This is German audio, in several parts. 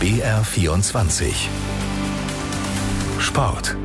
BR24 Sport.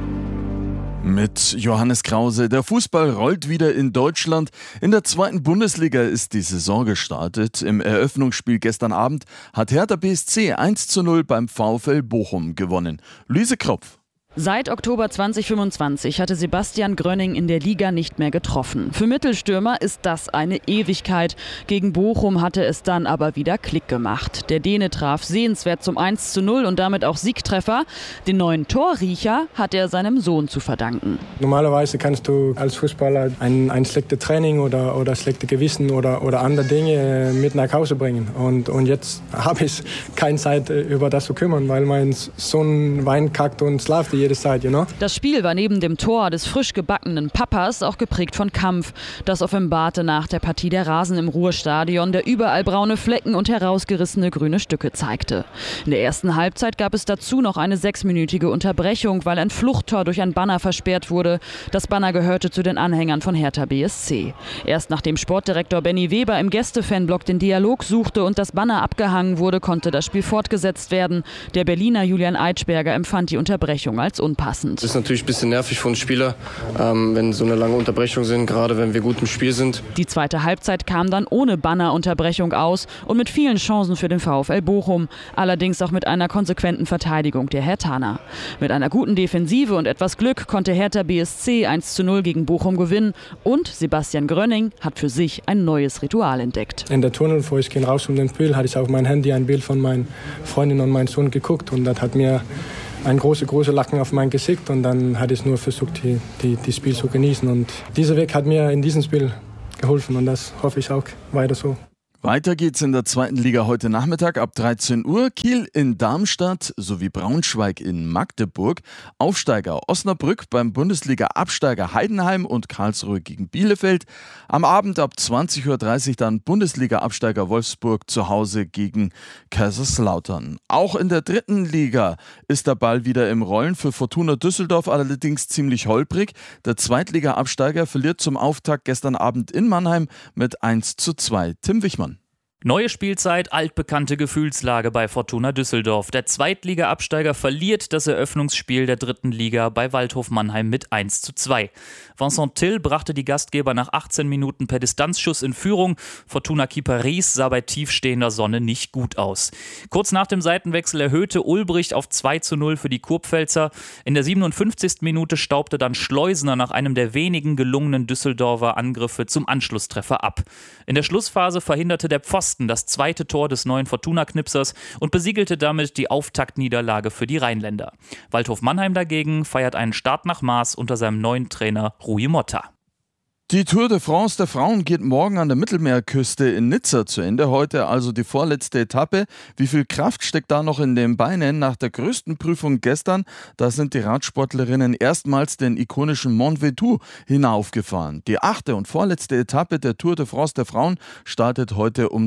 Mit Johannes Krause. Der Fußball rollt wieder in Deutschland. In der 2. Bundesliga ist die Saison gestartet. Im Eröffnungsspiel gestern Abend hat Hertha BSC 1:0 beim VfL Bochum gewonnen. Luise Kropf. Seit Oktober 2025 hatte Sebastian Grönning in der Liga nicht mehr getroffen. Für Mittelstürmer ist das eine Ewigkeit. Gegen Bochum hatte es dann aber wieder Klick gemacht. Der Däne traf sehenswert zum 1:0 und damit auch Siegtreffer. Den neuen Torriecher hat er seinem Sohn zu verdanken. Normalerweise kannst du als Fußballer ein schlechtes Training oder schlechtes Gewissen oder andere Dinge mit nach Hause bringen. Und jetzt habe ich keine Zeit, über das zu kümmern, weil mein Sohn Wein kackt und schlaft jede Zeit, Das Spiel war neben dem Tor des frisch gebackenen Papas auch geprägt von Kampf. Das offenbarte nach der Partie der Rasen im Ruhrstadion, der überall braune Flecken und herausgerissene grüne Stücke zeigte. In der ersten Halbzeit gab es dazu noch eine 6-minütige Unterbrechung, weil ein Fluchttor durch ein Banner versperrt wurde. Das Banner gehörte zu den Anhängern von Hertha BSC. Erst nachdem Sportdirektor Benny Weber im Gästefanblock den Dialog suchte und das Banner abgehangen wurde, konnte das Spiel fortgesetzt werden. Der Berliner Julian Eitschberger empfand die Unterbrechung als unpassend. Das ist natürlich ein bisschen nervig für uns Spieler, wenn so eine lange Unterbrechung sind, gerade wenn wir gut im Spiel sind. Die zweite Halbzeit kam dann ohne Bannerunterbrechung aus und mit vielen Chancen für den VfL Bochum. Allerdings auch mit einer konsequenten Verteidigung der Herthaner. Mit einer guten Defensive und etwas Glück konnte Hertha BSC 1:0 gegen Bochum gewinnen und Sebastian Grönning hat für sich ein neues Ritual entdeckt. In der Tunnel, bevor ich raus von dem Spiel, hatte ich auf mein Handy ein Bild von meiner Freundin und meinem Sohn geguckt und das hat mir ein große Lachen auf mein Gesicht und dann hatte ich nur versucht, die Spiel zu genießen. Und dieser Weg hat mir in diesem Spiel geholfen und das hoffe ich auch weiter so. Weiter geht's in der 2. Liga heute Nachmittag ab 13 Uhr. Kiel in Darmstadt sowie Braunschweig in Magdeburg. Aufsteiger Osnabrück beim Bundesliga-Absteiger Heidenheim und Karlsruhe gegen Bielefeld. Am Abend ab 20:30 Uhr dann Bundesliga-Absteiger Wolfsburg zu Hause gegen Kaiserslautern. Auch in der 3. Liga ist der Ball wieder im Rollen für Fortuna Düsseldorf, allerdings ziemlich holprig. Der Zweitliga-Absteiger verliert zum Auftakt gestern Abend in Mannheim mit 1:2. Tim Wichmann. Neue Spielzeit, altbekannte Gefühlslage bei Fortuna Düsseldorf. Der Zweitliga-Absteiger verliert das Eröffnungsspiel der 3. Liga bei Waldhof Mannheim mit 1:2. Vincent Till brachte die Gastgeber nach 18 Minuten per Distanzschuss in Führung. Fortuna-Keeper Ries sah bei tiefstehender Sonne nicht gut aus. Kurz nach dem Seitenwechsel erhöhte Ulbricht auf 2:0 für die Kurpfälzer. In der 57. Minute staubte dann Schleusener nach einem der wenigen gelungenen Düsseldorfer Angriffe zum Anschlusstreffer ab. In der Schlussphase verhinderte der Pfosten das zweite Tor des neuen Fortuna-Knipsers und besiegelte damit die Auftaktniederlage für die Rheinländer. Waldhof Mannheim dagegen feiert einen Start nach Maß unter seinem neuen Trainer Rui Motta. Die Tour de France der Frauen geht morgen an der Mittelmeerküste in Nizza zu Ende. Heute also die vorletzte Etappe. Wie viel Kraft steckt da noch in den Beinen? Nach der größten Prüfung gestern, da sind die Radsportlerinnen erstmals den ikonischen Mont Ventoux hinaufgefahren. Die 8. und vorletzte Etappe der Tour de France der Frauen startet heute um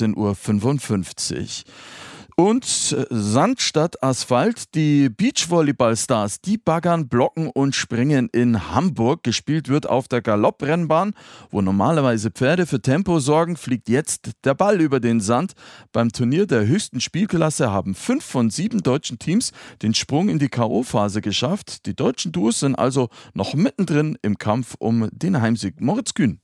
13:55 Uhr. Und Sand statt Asphalt, die Beachvolleyball-Stars, die baggern, blocken und springen in Hamburg. Gespielt wird auf der Galopprennbahn, wo normalerweise Pferde für Tempo sorgen, fliegt jetzt der Ball über den Sand. Beim Turnier der höchsten Spielklasse haben 5 von 7 deutschen Teams den Sprung in die K.O.-Phase geschafft. Die deutschen Duos sind also noch mittendrin im Kampf um den Heimsieg. Moritz Kühn.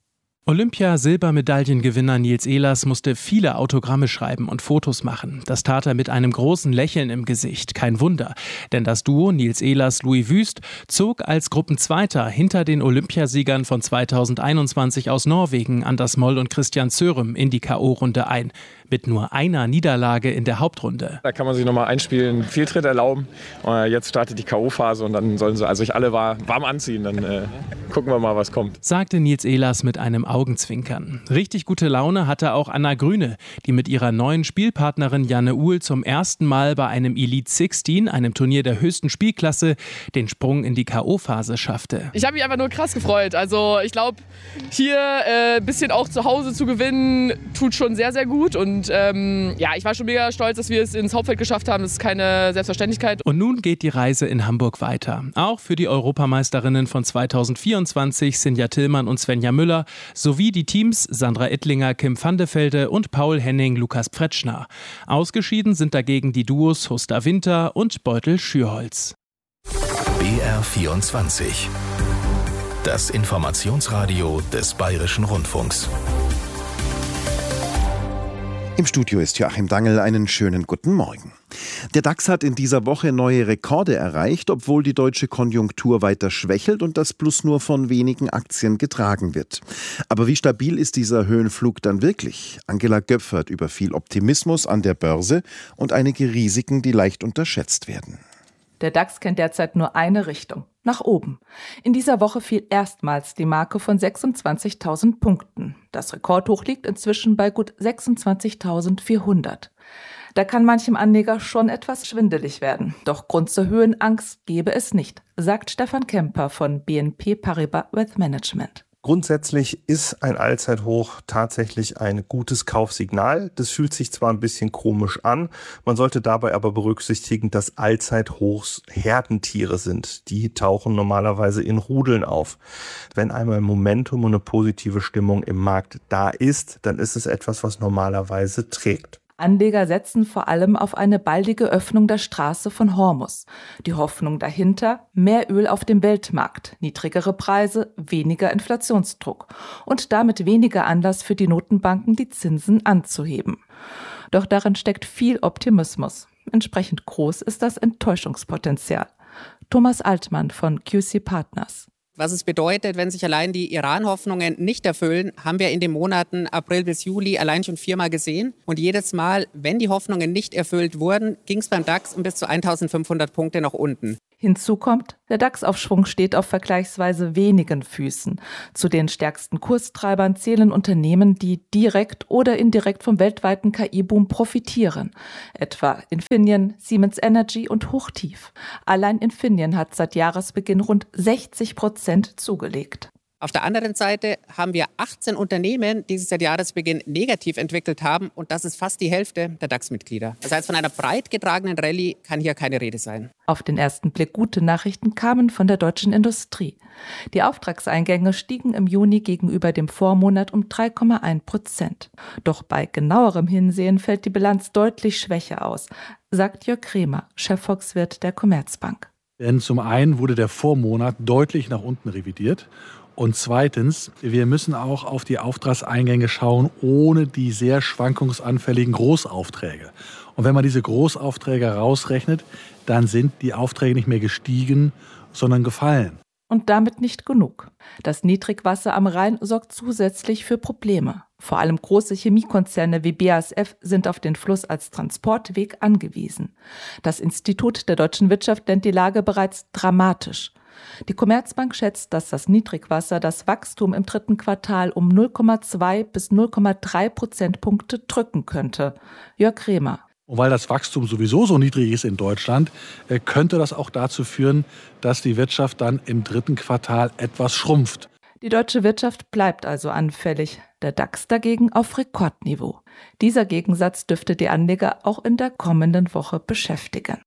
Olympia-Silbermedaillengewinner Nils Ehlers musste viele Autogramme schreiben und Fotos machen. Das tat er mit einem großen Lächeln im Gesicht. Kein Wunder, denn das Duo Nils Ehlers-Louis Wüst zog als Gruppenzweiter hinter den Olympiasiegern von 2021 aus Norwegen Anders Moll und Christian Zörem in die K.O.-Runde ein. Mit nur einer Niederlage in der Hauptrunde. Da kann man sich nochmal einspielen, Fehltritt erlauben. Jetzt startet die K.O.-Phase und dann sollen sie sich alle warm anziehen. Dann gucken wir mal, was kommt. Sagte Nils Ehlers mit einem Augenzwinkern. Richtig gute Laune hatte auch Anna Grüne, die mit ihrer neuen Spielpartnerin Janne Uhl zum ersten Mal bei einem Elite 16, einem Turnier der höchsten Spielklasse, den Sprung in die K.O.-Phase schaffte. Ich habe mich einfach nur krass gefreut. Also ich glaube, hier ein bisschen auch zu Hause zu gewinnen, tut schon sehr, sehr gut. Und Und ich war schon mega stolz, dass wir es ins Hauptfeld geschafft haben. Das ist keine Selbstverständlichkeit. Und nun geht die Reise in Hamburg weiter. Auch für die Europameisterinnen von 2024, Sinja Tillmann und Svenja Müller, sowie die Teams Sandra Ettlinger, Kim van de Velde und Paul Henning, Lukas Pfretschner. Ausgeschieden sind dagegen die Duos Husta Winter und Beutel Schürholz. BR24. Das Informationsradio des Bayerischen Rundfunks. Im Studio ist Joachim Dangel. Einen schönen guten Morgen. Der DAX hat in dieser Woche neue Rekorde erreicht, obwohl die deutsche Konjunktur weiter schwächelt und das Plus nur von wenigen Aktien getragen wird. Aber wie stabil ist dieser Höhenflug dann wirklich? Angela Göpfert über viel Optimismus an der Börse und einige Risiken, die leicht unterschätzt werden. Der DAX kennt derzeit nur eine Richtung, nach oben. In dieser Woche fiel erstmals die Marke von 26.000 Punkten. Das Rekordhoch liegt inzwischen bei gut 26.400. Da kann manchem Anleger schon etwas schwindelig werden. Doch Grund zur Höhenangst gebe es nicht, sagt Stefan Kemper von BNP Paribas Wealth Management. Grundsätzlich ist ein Allzeithoch tatsächlich ein gutes Kaufsignal. Das fühlt sich zwar ein bisschen komisch an, man sollte dabei aber berücksichtigen, dass Allzeithochs Herdentiere sind. Die tauchen normalerweise in Rudeln auf. Wenn einmal Momentum und eine positive Stimmung im Markt da ist, dann ist es etwas, was normalerweise trägt. Anleger setzen vor allem auf eine baldige Öffnung der Straße von Hormuz. Die Hoffnung dahinter: mehr Öl auf dem Weltmarkt, niedrigere Preise, weniger Inflationsdruck und damit weniger Anlass für die Notenbanken, die Zinsen anzuheben. Doch darin steckt viel Optimismus. Entsprechend groß ist das Enttäuschungspotenzial. Thomas Altmann von QC Partners. Was es bedeutet, wenn sich allein die Iran-Hoffnungen nicht erfüllen, haben wir in den Monaten April bis Juli allein schon 4-mal gesehen. Und jedes Mal, wenn die Hoffnungen nicht erfüllt wurden, ging es beim DAX um bis zu 1.500 Punkte nach unten. Hinzu kommt, der DAX-Aufschwung steht auf vergleichsweise wenigen Füßen. Zu den stärksten Kurstreibern zählen Unternehmen, die direkt oder indirekt vom weltweiten KI-Boom profitieren. Etwa Infineon, Siemens Energy und Hochtief. Allein Infineon hat seit Jahresbeginn rund 60% zugelegt. Auf der anderen Seite haben wir 18 Unternehmen, die sich seit Jahresbeginn negativ entwickelt haben. Und das ist fast die Hälfte der DAX-Mitglieder. Das heißt, von einer breit getragenen Rallye kann hier keine Rede sein. Auf den ersten Blick gute Nachrichten kamen von der deutschen Industrie. Die Auftragseingänge stiegen im Juni gegenüber dem Vormonat um 3,1%. Doch bei genauerem Hinsehen fällt die Bilanz deutlich schwächer aus, sagt Jörg Kremer, Chefvolkswirt der Commerzbank. Denn zum einen wurde der Vormonat deutlich nach unten revidiert. Und zweitens, wir müssen auch auf die Auftragseingänge schauen, ohne die sehr schwankungsanfälligen Großaufträge. Und wenn man diese Großaufträge rausrechnet, dann sind die Aufträge nicht mehr gestiegen, sondern gefallen. Und damit nicht genug. Das Niedrigwasser am Rhein sorgt zusätzlich für Probleme. Vor allem große Chemiekonzerne wie BASF sind auf den Fluss als Transportweg angewiesen. Das Institut der deutschen Wirtschaft nennt die Lage bereits dramatisch. Die Commerzbank schätzt, dass das Niedrigwasser das Wachstum im 3. Quartal um 0,2 bis 0,3 Prozentpunkte drücken könnte. Jörg Kremer. Und weil das Wachstum sowieso so niedrig ist in Deutschland, könnte das auch dazu führen, dass die Wirtschaft dann im 3. Quartal etwas schrumpft. Die deutsche Wirtschaft bleibt also anfällig, der DAX dagegen auf Rekordniveau. Dieser Gegensatz dürfte die Anleger auch in der kommenden Woche beschäftigen.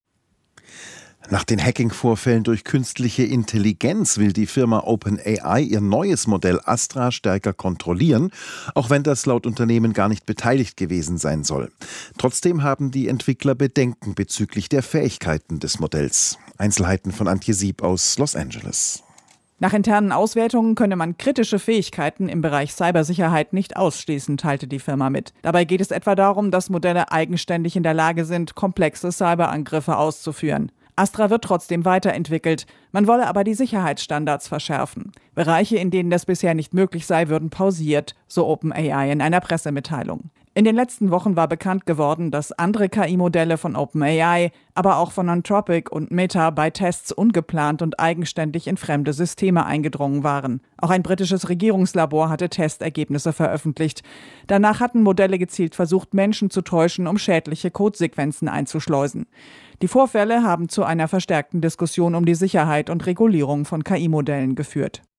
Nach den Hacking-Vorfällen durch künstliche Intelligenz will die Firma OpenAI ihr neues Modell Astra stärker kontrollieren, auch wenn das laut Unternehmen gar nicht beteiligt gewesen sein soll. Trotzdem haben die Entwickler Bedenken bezüglich der Fähigkeiten des Modells. Einzelheiten von Antje Sieb aus Los Angeles. Nach internen Auswertungen könne man kritische Fähigkeiten im Bereich Cybersicherheit nicht ausschließen, teilte die Firma mit. Dabei geht es etwa darum, dass Modelle eigenständig in der Lage sind, komplexe Cyberangriffe auszuführen. Astra wird trotzdem weiterentwickelt. Man wolle aber die Sicherheitsstandards verschärfen. Bereiche, in denen das bisher nicht möglich sei, würden pausiert, so OpenAI in einer Pressemitteilung. In den letzten Wochen war bekannt geworden, dass andere KI-Modelle von OpenAI, aber auch von Anthropic und Meta bei Tests ungeplant und eigenständig in fremde Systeme eingedrungen waren. Auch ein britisches Regierungslabor hatte Testergebnisse veröffentlicht. Danach hatten Modelle gezielt versucht, Menschen zu täuschen, um schädliche Codesequenzen einzuschleusen. Die Vorfälle haben zu einer verstärkten Diskussion um die Sicherheit und Regulierung von KI-Modellen geführt.